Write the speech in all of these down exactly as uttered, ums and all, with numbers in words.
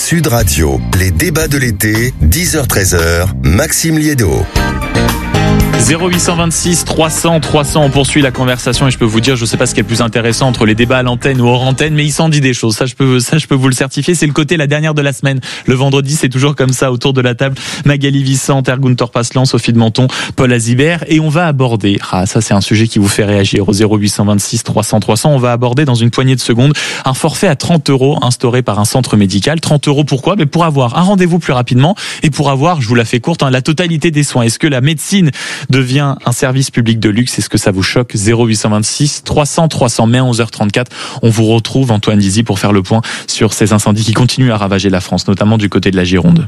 Sud Radio, les débats de l'été, dix heures treize heures, Maxime Liédo. zéro huit cent vingt-six trois cents trois cents, on poursuit la conversation et je peux vous dire, je sais pas ce qui est le plus intéressant entre les débats à l'antenne ou hors antenne, mais il s'en dit des choses, ça je peux, ça je peux vous le certifier, c'est le côté la dernière de la semaine. Le vendredi, c'est toujours comme ça, autour de la table, Magali Vissant, Ergun Torpaslan, Sophie de Menton, Paul Azibert, et on va aborder, ah ça c'est un sujet qui vous fait réagir au zéro huit cent vingt-six trois cents trois cents, on va aborder dans une poignée de secondes un forfait à trente euros instauré par un centre médical. trente euros pourquoi? Mais pour avoir un rendez-vous plus rapidement et pour avoir, je vous la fais courte, hein, la totalité des soins. Est-ce que la médecine devient un service public de luxe? Est-ce que ça vous choque? Zéro huit cent vingt-six trois cents trois cents, mai onze heures trente-quatre. On vous retrouve, Antoine Dizy, pour faire le point sur ces incendies qui continuent à ravager la France, notamment du côté de la Gironde.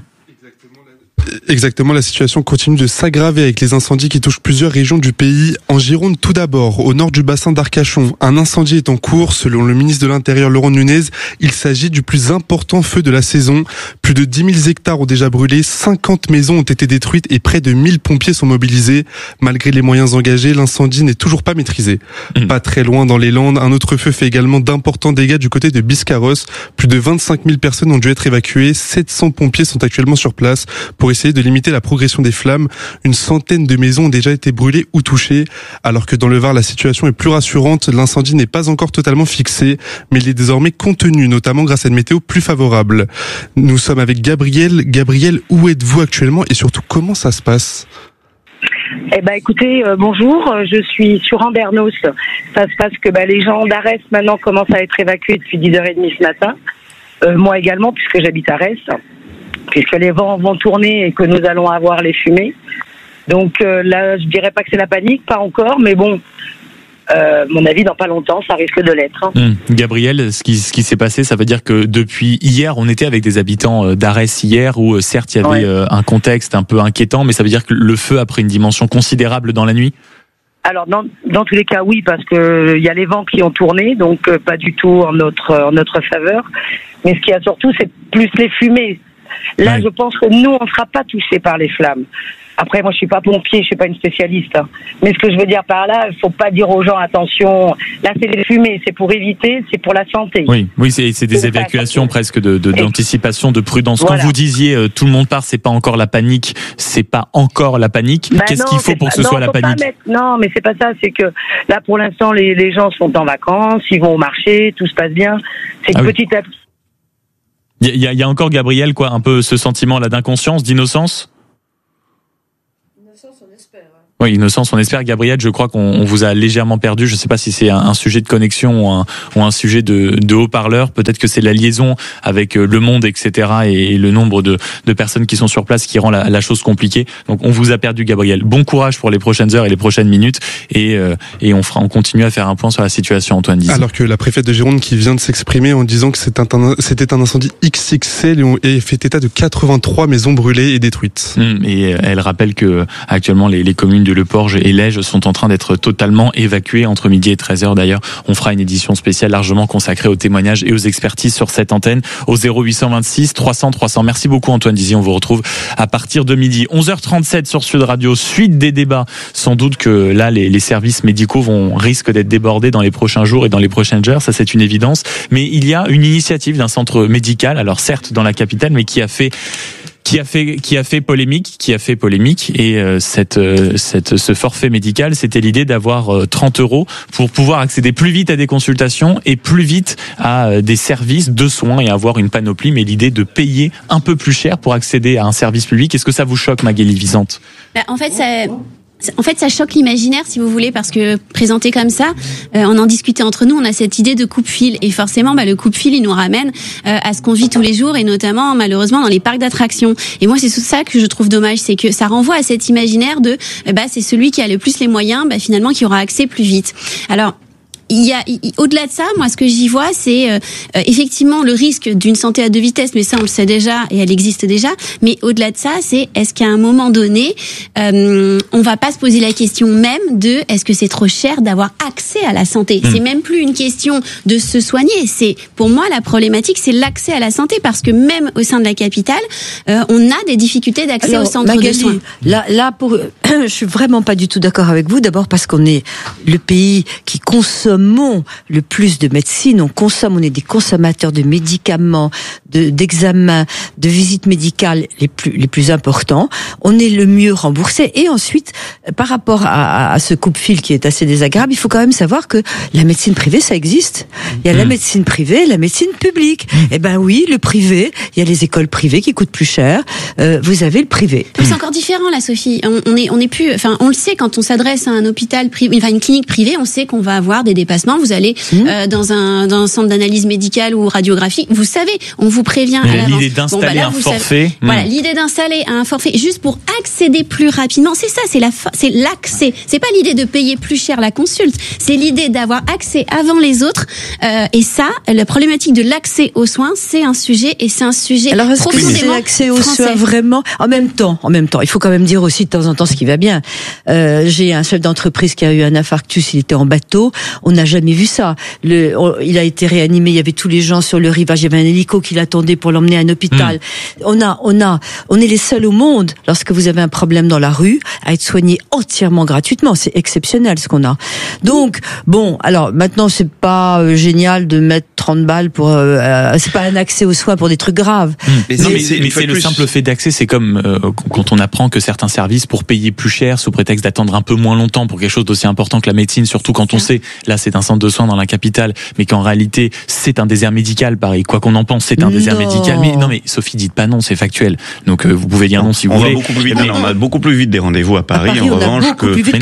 Exactement, la situation continue de s'aggraver avec les incendies qui touchent plusieurs régions du pays. En Gironde, tout d'abord, au nord du bassin d'Arcachon, un incendie est en cours. Selon le ministre de l'Intérieur, Laurent Nunez, il s'agit du plus important feu de la saison. Plus de dix mille hectares ont déjà brûlé, cinquante maisons ont été détruites et près de mille pompiers sont mobilisés. Malgré les moyens engagés, l'incendie n'est toujours pas maîtrisé. Mmh. Pas très loin dans les Landes, un autre feu fait également d'importants dégâts du côté de Biscarrosse. Plus de vingt-cinq mille personnes ont dû être évacuées. sept cents pompiers sont actuellement sur place pour essayer de limiter la progression des flammes. Une centaine de maisons ont déjà été brûlées ou touchées. Alors que dans le Var, la situation est plus rassurante. L'incendie n'est pas encore totalement fixé, mais il est désormais contenu, notamment grâce à une météo plus favorable. Nous sommes avec Gabriel. Gabriel, où êtes-vous actuellement et surtout comment ça se passe ? Eh ben, écoutez, euh, bonjour, je suis sur Andernos. Ça se passe que bah, les gens d'Arès maintenant commencent à être évacués depuis dix heures trente ce matin. Euh, moi également, puisque j'habite à Arès, puisque les vents vont tourner et que nous allons avoir les fumées. Donc euh, là, je dirais pas que c'est la panique, pas encore, mais bon, euh, mon avis, dans pas longtemps, ça risque de l'être. Hein. Mmh. Gabriel, ce qui, ce qui s'est passé, ça veut dire que depuis hier, on était avec des habitants d'Arès hier, où certes, il y avait ouais. un contexte un peu inquiétant, mais ça veut dire que le feu a pris une dimension considérable dans la nuit ? Alors dans, dans tous les cas oui, parce que il y a les vents qui ont tourné, donc euh, pas du tout en notre en notre faveur. Mais ce qu'il y a surtout, c'est plus les fumées. Là, ouais. je pense que nous, on ne sera pas touchés par les flammes. Après, moi, je suis pas pompier, je suis pas une spécialiste. Hein. Mais ce que je veux dire par là, il faut pas dire aux gens attention. Là, c'est les fumées, c'est pour éviter, c'est pour la santé. Oui, oui, c'est, c'est des c'est évacuations presque de, de d'anticipation, de prudence. Voilà. Quand vous disiez euh, tout le monde part, c'est pas encore la panique, c'est pas encore la panique. Bah Qu'est-ce non, qu'il faut pour pas, que ce non, soit la panique? Mettre, Non, mais c'est pas ça. C'est que là, pour l'instant, les, les gens sont en vacances, ils vont au marché, tout se passe bien. C'est que ah petit oui. à petit. Il y a, il y a encore, Gabriel, quoi, un peu ce sentiment-là d'inconscience, d'innocence? Innocence, on espère. Hein. Oui, innocence, on espère. Gabriel, je crois qu'on on vous a légèrement perdu. Je ne sais pas si c'est un, un sujet de connexion ou un, ou un sujet de, de haut-parleur. Peut-être que c'est la liaison avec Le Monde, et cetera, et, et le nombre de, de personnes qui sont sur place qui rend la, la chose compliquée. Donc, on vous a perdu, Gabriel. Bon courage pour les prochaines heures et les prochaines minutes. Et, euh, et on fera, on continue à faire un point sur la situation, Antoine Dizy. Alors que la préfète de Gironde qui vient de s'exprimer en disant que c'était un, c'était un incendie X X L et fait état de quatre-vingt-trois maisons brûlées et détruites. Mmh, et elle rappelle que actuellement les, les communes de Le Porge et Lège sont en train d'être totalement évacuées entre midi et treize heures. D'ailleurs, on fera une édition spéciale largement consacrée aux témoignages et aux expertises sur cette antenne au zéro huit cent vingt-six trois cents trois cents. Merci beaucoup, Antoine Dizy. On vous retrouve à partir de midi. onze heures trente-sept sur Sud Radio. Suite des débats. Sans doute que là, les, les services médicaux vont risquent d'être débordés dans les prochains jours et dans les prochaines heures. Ça, c'est une évidence. Mais il y a une initiative d'un centre médical, alors certes dans la capitale, mais qui a fait qui a fait qui a fait polémique, qui a fait polémique et euh, cette euh, cette ce forfait médical, c'était l'idée d'avoir euh, trente euros pour pouvoir accéder plus vite à des consultations et plus vite à euh, des services de soins et avoir une panoplie, mais l'idée de payer un peu plus cher pour accéder à un service public. Est-ce que ça vous choque, Magali Vissant? Bah, en fait, ça En fait, ça choque l'imaginaire, si vous voulez, parce que présenté comme ça, euh, on en discutait entre nous, on a cette idée de coupe-fil. Et forcément, bah, le coupe-fil, il nous ramène euh, à ce qu'on vit tous les jours, et notamment, malheureusement, dans les parcs d'attractions. Et moi, c'est tout ça que je trouve dommage, c'est que ça renvoie à cet imaginaire de, euh, bah, c'est celui qui a le plus les moyens, bah, finalement, qui aura accès plus vite. Alors, il y a, il, au-delà de ça, moi, ce que j'y vois, c'est euh, effectivement le risque d'une santé à deux vitesses, mais ça, on le sait déjà et elle existe déjà. Mais au-delà de ça, c'est est-ce qu'à un moment donné, euh, on va pas se poser la question même de est-ce que c'est trop cher d'avoir accès à la santé. Mmh. C'est même plus une question de se soigner. C'est pour moi la problématique, c'est l'accès à la santé, parce que même au sein de la capitale, euh, on a des difficultés d'accès Alors, au centre Magali, de soins. Là, là, pour, je suis vraiment pas du tout d'accord avec vous. D'abord parce qu'on est le pays qui consomme consommons le plus de médecine, on consomme, on est des consommateurs de médicaments, de, d'examens, de visites médicales les plus, les plus importants. On est le mieux remboursé. Et ensuite, par rapport à, à ce coupe-fil qui est assez désagréable, il faut quand même savoir que la médecine privée, ça existe. Il y a mmh. la médecine privée et la médecine publique. Mmh. Eh ben oui, le privé, il y a les écoles privées qui coûtent plus cher. Euh, vous avez le privé. C'est encore différent là, Sophie. On, on est, on est plus, enfin, on le sait quand on s'adresse à un hôpital privé, enfin une clinique privée, on sait qu'on va avoir des dépassements. Vous allez mmh. euh, dans un dans un centre d'analyse médicale ou radiographique, vous savez, on vous prévient Mais à l'avance. L'idée d'installer bon, bah là, un forfait. Savez, mmh. Voilà, l'idée d'installer un forfait juste pour accéder plus rapidement, c'est ça, c'est la, c'est l'accès. C'est pas l'idée de payer plus cher la consulte, c'est l'idée d'avoir accès avant les autres. Euh, et ça, la problématique de l'accès aux soins, c'est un sujet et c'est un sujet. Alors est-ce que c'est l'accès aux soins vraiment en même temps, en même temps, il faut quand même dire aussi de temps en temps ce qui va bien. Euh, j'ai un chef d'entreprise qui a eu un infarctus, il était en bateau, on n'a jamais vu ça. Le, on, il a été réanimé, il y avait tous les gens sur le rivage, il y avait un hélico qui l'attendait pour l'emmener à un hôpital. Mmh. On a, on a, on est les seuls au monde lorsque vous avez un problème dans la rue à être soigné entièrement gratuitement. C'est exceptionnel ce qu'on a. Donc bon, alors maintenant c'est pas euh, génial de mettre trente balles pour, euh, c'est pas un accès aux soins pour des trucs graves. Mmh. Mais, non, mais, c'est, mais c'est le simple fait d'accès, c'est comme euh, quand on apprend que certains services pour payer plus cher sous prétexte d'attendre un peu moins longtemps pour quelque chose d'aussi important que la médecine, surtout quand on sait, là c'est un centre de soins dans la capitale, mais qu'en réalité c'est un désert médical, pareil, quoi qu'on en pense, c'est un non. désert médical. Mais non mais Sophie, dites pas non, c'est factuel. Donc euh, vous pouvez dire non si vous on voulez. Va beaucoup plus vite, non, on a beaucoup plus vite des rendez-vous à Paris, à Paris en revanche que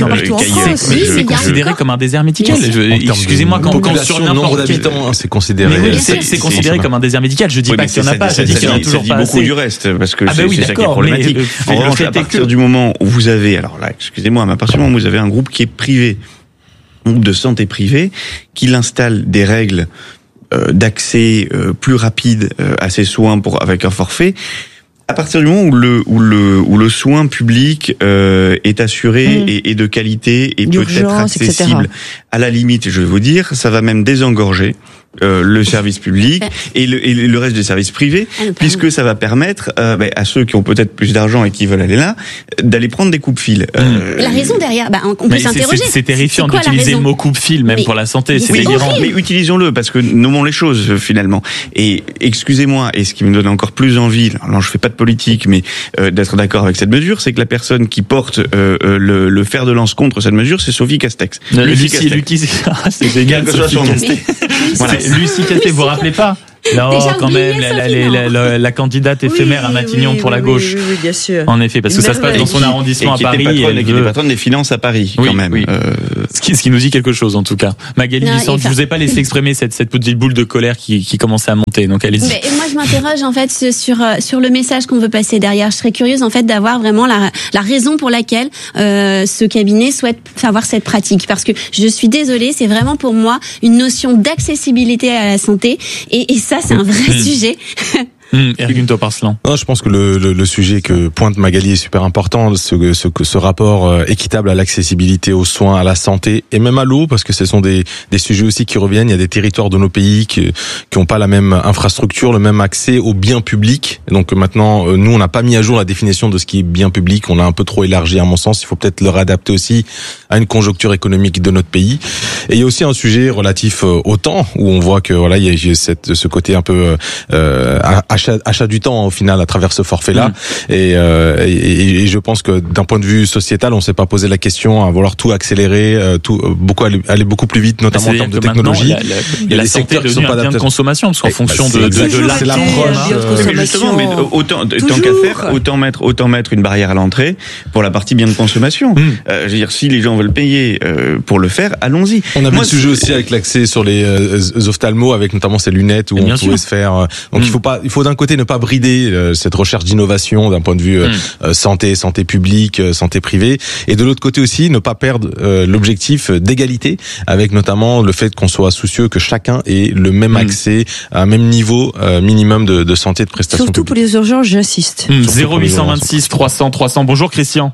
euh, c'est considéré comme un désert médical. Excusez-moi, quand on sur n'importe quel c'est considéré c'est considéré comme un désert médical. Je dis pas qu'il y en a pas, je dis qu'il y en a toujours pas assez. Beaucoup du reste parce que c'est ça qui est problématique. En revanche, à partir du moment où vous avez, alors là, excusez-moi, mais à partir du moment où vous avez un groupe qui est privé, un groupe de santé privé, qui installe des règles euh, d'accès euh, plus rapide euh, à ces soins pour avec un forfait, à partir du moment où le où le où le soin public euh, est assuré mmh. et, et de qualité et peut être accessible, et cetera. À la limite, je vais vous dire, ça va même désengorger Euh, le service public et le, et le reste des services privés, ah, puisque ça va permettre euh, bah, à ceux qui ont peut-être plus d'argent et qui veulent aller là, d'aller prendre des coupe-fils. Euh, la raison derrière, bah, on peut mais s'interroger. C'est, c'est, c'est terrifiant c'est d'utiliser le mot coupe-fil, même mais, pour la santé, c'est oui, délirant. Mais utilisons-le, parce que nommons les choses, euh, finalement. Et excusez-moi, et ce qui me donne encore plus envie, alors je fais pas de politique, mais euh, d'être d'accord avec cette mesure, c'est que la personne qui porte euh, le, le fer de lance contre cette mesure, c'est Sophie Castex. Euh, Lucie, Lucie, c'est génial, Sophie Castex. Voilà. Lucie Castex, vous vous rappelez pas? Non, déjà quand même, la, la, la, la, la candidate éphémère oui, à Matignon oui, pour la oui, gauche. Oui, oui, bien sûr. En effet, parce que ça se passe dans son arrondissement à Paris. Et qui était patronne des finances à Paris, oui, quand même. Oui. Euh... Ce, qui, ce qui nous dit quelque chose, en tout cas. Magali Vicente, je vous ai pas laissé exprimer cette, cette petite boule de colère qui, qui commençait à monter, donc allez-y. Mais moi, je m'interroge, en fait, sur, sur le message qu'on veut passer derrière. Je serais curieuse, en fait, d'avoir vraiment la, la raison pour laquelle, euh, ce cabinet souhaite avoir cette pratique. Parce que je suis désolée, c'est vraiment pour moi une notion d'accessibilité à la santé. Et, et ça, c'est un vrai mmh. sujet. Mmh, Ergun Toparslan. Non, je pense que le, le, le sujet que pointe Magali est super important, ce, ce, ce rapport équitable à l'accessibilité aux soins, à la santé et même à l'eau, parce que ce sont des, des sujets aussi qui reviennent. Il y a des territoires de nos pays qui qui n'ont pas la même infrastructure, le même accès aux biens publics. Donc maintenant, nous, on n'a pas mis à jour la définition de ce qui est bien public. On l'a un peu trop élargi, à mon sens. Il faut peut-être le réadapter aussi à une conjoncture économique de notre pays. Et il y a aussi un sujet relatif au temps, où on voit que voilà, il y a cette, ce côté un peu euh, achat, achat du temps au final à travers ce forfait-là. Mmh. Et, euh, et, et je pense que d'un point de vue sociétal, on s'est pas posé la question à vouloir tout accélérer, tout beaucoup aller, aller beaucoup plus vite, notamment en termes de technologie. La, la, il y a la des secteurs qui sont pas adaptés. De consommation, parce qu'en fonction de, de, de l'âge, c'est l'approche. Mais justement, mais autant tant qu'à faire, autant mettre autant mettre une barrière à l'entrée pour la partie bien de consommation. Mmh. Euh, je veux dire, si les gens veulent payer euh, pour le faire, allons-y. On a vu le sujet aussi avec l'accès sur les euh, ophtalmos, avec notamment ces lunettes où on pouvait sûr. se faire. Euh, donc mmh. il faut pas, il faut d'un côté ne pas brider euh, cette recherche d'innovation d'un point de vue euh, mmh. santé, santé publique, euh, santé privée, et de l'autre côté aussi ne pas perdre euh, l'objectif d'égalité, avec notamment le fait qu'on soit soucieux que chacun ait le même mmh. accès, à un même niveau euh, minimum de, de santé, de prestations. Surtout publiques. pour les urgences, j'insiste. Mmh. zéro huit cent vingt-six trois cents trois cents. Bonjour Christian.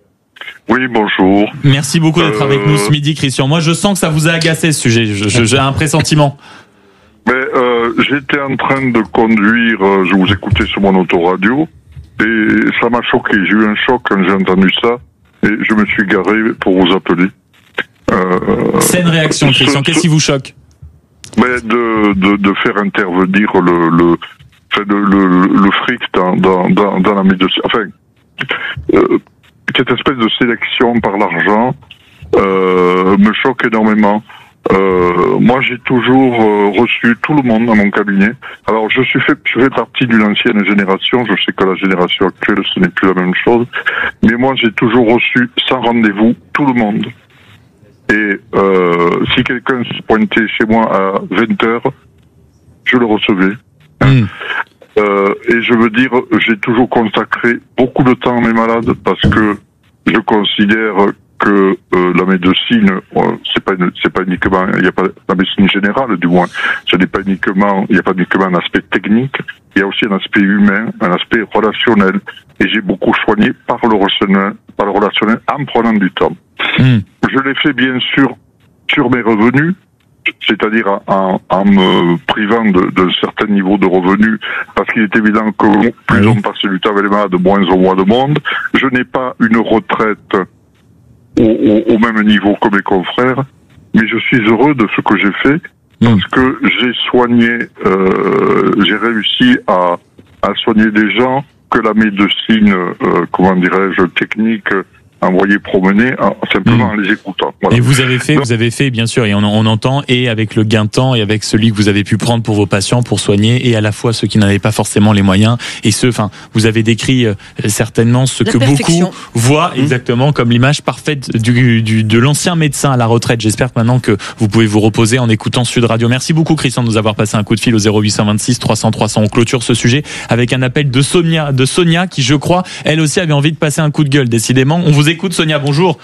Oui, bonjour. Merci beaucoup d'être euh... avec nous ce midi, Christian. Moi, je sens que ça vous a agacé ce sujet. Je, je, j'ai un pressentiment. Mais euh, j'étais en train de conduire, euh, je vous écoutais sur mon autoradio, et ça m'a choqué. J'ai eu un choc quand j'ai entendu ça, et je me suis garé pour vous appeler. Euh, Saine réaction, Christian. ce, Qu'est-ce qui vous choque? Mais de, de, de faire intervenir le, le, enfin, le, le, le fric dans, dans, dans, dans la médecine. Enfin, euh, cette espèce de sélection par l'argent euh, me choque énormément. Euh, moi, j'ai toujours euh, reçu tout le monde dans mon cabinet. Alors, je suis fait, je fais partie d'une ancienne génération. Je sais que la génération actuelle, ce n'est plus la même chose. Mais moi, j'ai toujours reçu sans rendez-vous tout le monde. Et euh, si quelqu'un se pointait chez moi à vingt heures, je le recevais. Mmh. Euh, et je veux dire, j'ai toujours consacré beaucoup de temps à mes malades parce que je considère que euh, la médecine, euh, c'est pas une, c'est pas uniquement, il y a pas la médecine générale du moins, ce n'est pas uniquement, il n'y a pas uniquement un aspect technique, il y a aussi un aspect humain, un aspect relationnel. Et j'ai beaucoup soigné par le relationnel, par le relationnel en prenant du temps. Mmh. Je l'ai fait bien sûr sur mes revenus, c'est-à-dire en, en me privant de, de certains niveaux de revenus, parce qu'il est évident que plus on passe du temps avec les malades, moins on voit de monde. Je n'ai pas une retraite au, au, au même niveau que mes confrères, mais je suis heureux de ce que j'ai fait, parce mmh. que j'ai soigné, euh, j'ai réussi à, à soigner des gens que la médecine, euh, comment dirais-je, technique, envoyer promener en, simplement mmh. en les écoutant. Voilà. Et vous avez fait, Donc, vous avez fait, bien sûr, et on, on entend, et avec le gain de temps, et avec celui que vous avez pu prendre pour vos patients, pour soigner, et à la fois ceux qui n'avaient pas forcément les moyens, et ceux, enfin, vous avez décrit euh, certainement ce la que perfection. beaucoup voient mmh. exactement comme l'image parfaite du, du, de l'ancien médecin à la retraite. J'espère que maintenant que vous pouvez vous reposer en écoutant Sud Radio. Merci beaucoup, Christian, de nous avoir passé un coup de fil au zéro huit cent vingt-six trois cents trois cents. On clôture ce sujet avec un appel de Sonia, de Sonia, qui, je crois, elle aussi avait envie de passer un coup de gueule, décidément. On vous écoute, Sonia, bonjour.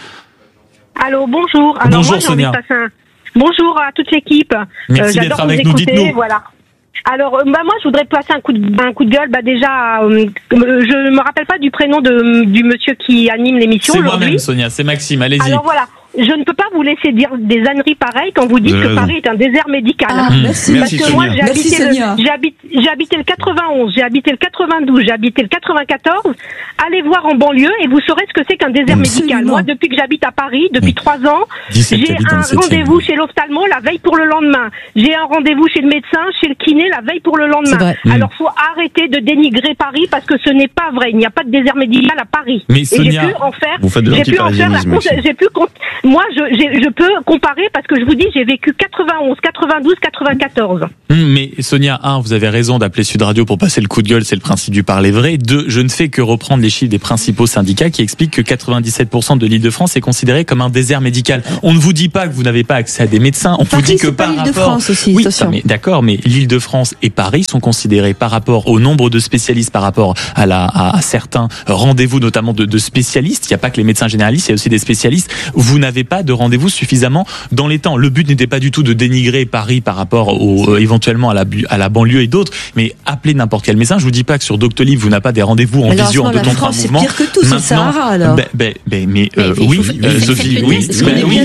Allô, bonjour. Alors bonjour moi, j'ai envie de passer un... Bonjour à toute l'équipe. Merci euh, d'être avec nous, dites-nous. Voilà. Alors, euh, bah, moi, je voudrais passer un coup de, un coup de gueule. Bah, déjà, euh, je ne me rappelle pas du prénom de, du monsieur qui anime l'émission aujourd'hui. C'est moi-même, Sonia, c'est Maxime, allez-y. Alors voilà. Je ne peux pas vous laisser dire des âneries pareilles quand vous dites euh, que Paris est un désert médical. Ah, merci. Parce merci, que Sonia. moi, j'ai merci, habité, Sonia. le, j'ai, habité, j'ai habité le quatre-vingt-onze, j'ai habité le quatre-vingt-douze, j'ai habité le quatre-vingt-quatorze. Allez voir en banlieue et vous saurez ce que c'est qu'un désert Absolument. médical. Moi, depuis que j'habite à Paris, depuis trois ans, j'ai un rendez-vous chez l'ophtalmo la veille pour le lendemain. J'ai un rendez-vous chez le médecin, chez le kiné la veille pour le lendemain. Alors, faut arrêter de dénigrer Paris parce que ce n'est pas vrai. Il n'y a pas de désert médical à Paris. Mais Sonia, et j'ai pu en faire. Vous faites de j'ai pu en faire. La, j'ai pu. Moi, je, j'ai, je peux comparer parce que je vous dis, j'ai vécu quatre-vingt-onze, quatre-vingt-douze, quatre-vingt-quatorze. Mmh, mais Sonia, un, vous avez raison d'appeler Sud Radio pour passer le coup de gueule, c'est le principe du parler vrai. Deux, je ne fais que reprendre les chiffres des principaux syndicats qui expliquent que quatre-vingt-dix-sept pour cent de l'Île-de-France est considéré comme un désert médical. On ne vous dit pas que vous n'avez pas accès à des médecins, on Paris, vous dit que par rapport... l'Île-de-France aussi, oui, ça, mais, d'accord, mais l'Île-de-France et Paris sont considérés par rapport au nombre de spécialistes, par rapport à, la, à, à certains rendez-vous, notamment de, de spécialistes. Il n'y a pas que les médecins généralistes, il y a aussi des spécialistes. Vous n'avez pas de rendez-vous suffisamment dans les temps. Le but n'était pas du tout de dénigrer Paris par rapport au, euh, éventuellement à la, à la banlieue et d'autres, mais appelez n'importe quel médecin. Je vous dis pas que sur Doctolib vous n'avez pas des rendez-vous en visio en deux temps trois mouvements. C'est pire que tout, c'est le Sahara alors. Ben, ben, ben, mais euh, mais oui, euh, Sophie, oui, ben, oui,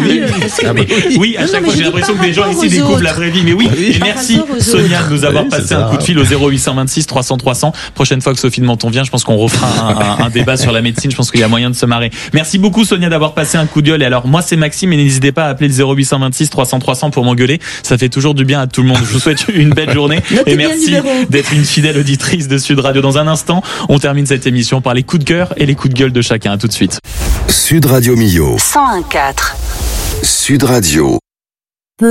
oui, oui. À chaque fois j'ai l'impression que les gens ici découvrent la vraie vie. Mais oui, et merci Sonia de nous avoir passé un coup de fil au zéro huit cent vingt-six trois cents trois cents. Prochaine fois que Sophie de Menton vient, je pense qu'on refera un, un, un débat sur la médecine. Je pense qu'il y a moyen de se marrer. Merci beaucoup Sonia d'avoir passé un coup de gueule. Et alors moi c'est Maxime et n'hésitez pas à appeler le zéro huit cent vingt-six trois cents trois cents pour m'engueuler. Ça fait toujours du bien à tout le monde. Je vous souhaite une belle journée et merci d'être une fidèle auditrice de Sud Radio. Dans un instant, on termine cette émission par les coups de cœur et les coups de gueule de chacun. À tout de suite. Sud Radio Millau. cent un virgule quatre. Sud Radio.